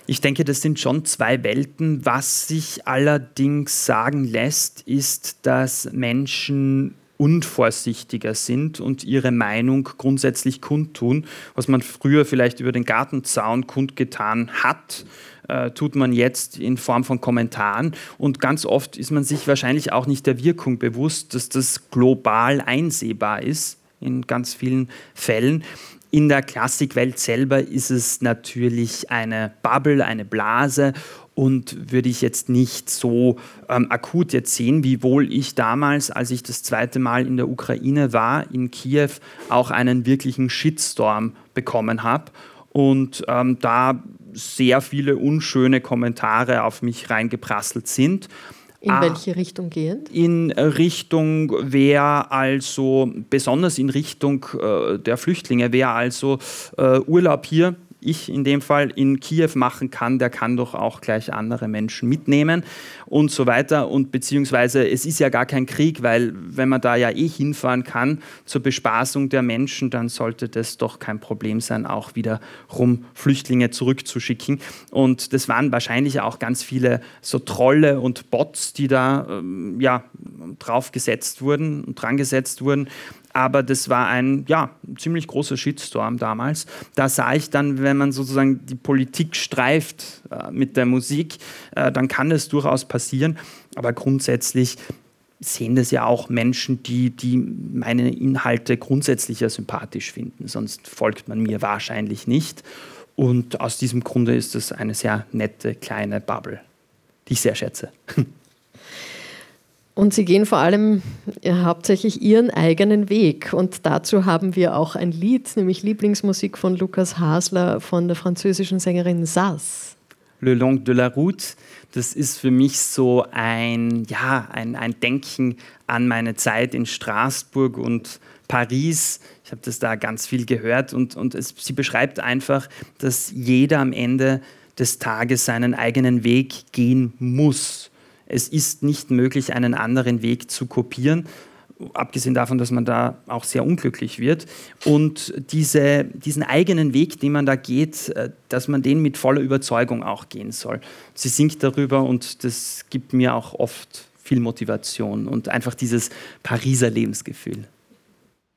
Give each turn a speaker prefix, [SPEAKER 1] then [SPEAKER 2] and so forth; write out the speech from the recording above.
[SPEAKER 1] Ich denke, das sind schon zwei Welten. Was sich allerdings sagen lässt, ist, dass Menschen unvorsichtiger sind und ihre Meinung grundsätzlich kundtun. Was man früher vielleicht über den Gartenzaun kundgetan hat, tut man jetzt in Form von Kommentaren. Und ganz oft ist man sich wahrscheinlich auch nicht der Wirkung bewusst, dass das global einsehbar ist, in ganz vielen Fällen. In der Klassikwelt selber ist es natürlich eine Bubble, eine Blase und würde ich jetzt nicht so akut jetzt sehen, wiewohl ich damals, als ich das zweite Mal in der Ukraine war, in Kiew, auch einen wirklichen Shitstorm bekommen habe und da sehr viele unschöne Kommentare auf mich reingeprasselt sind.
[SPEAKER 2] In welche Richtung gehend?
[SPEAKER 1] In Richtung, besonders in Richtung der Flüchtlinge, wer also Urlaub hier, ich in dem Fall, in Kiew machen kann, der kann doch auch gleich andere Menschen mitnehmen und so weiter. Und beziehungsweise es ist ja gar kein Krieg, weil wenn man da ja hinfahren kann zur Bespaßung der Menschen, dann sollte das doch kein Problem sein, auch wiederum Flüchtlinge zurückzuschicken. Und das waren wahrscheinlich auch ganz viele so Trolle und Bots, die da draufgesetzt wurden und dran gesetzt wurden. Aber das war ein ziemlich großer Shitstorm damals. Da sah ich dann, wenn man sozusagen die Politik streift mit der Musik, dann kann das durchaus passieren. Aber grundsätzlich sehen das ja auch Menschen, die meine Inhalte grundsätzlich ja sympathisch finden. Sonst folgt man mir wahrscheinlich nicht. Und aus diesem Grunde ist das eine sehr nette, kleine Bubble, die ich sehr schätze.
[SPEAKER 2] Und Sie gehen vor allem hauptsächlich Ihren eigenen Weg. Und dazu haben wir auch ein Lied, nämlich Lieblingsmusik von Lukas Hasler von der französischen Sängerin Sass.
[SPEAKER 1] Le long de la route, das ist für mich so ein Denken an meine Zeit in Straßburg und Paris. Ich habe das da ganz viel gehört und sie beschreibt einfach, dass jeder am Ende des Tages seinen eigenen Weg gehen muss. Es ist nicht möglich, einen anderen Weg zu kopieren, abgesehen davon, dass man da auch sehr unglücklich wird. Und diesen eigenen Weg, den man da geht, dass man den mit voller Überzeugung auch gehen soll. Sie singt darüber und das gibt mir auch oft viel Motivation und einfach dieses Pariser Lebensgefühl.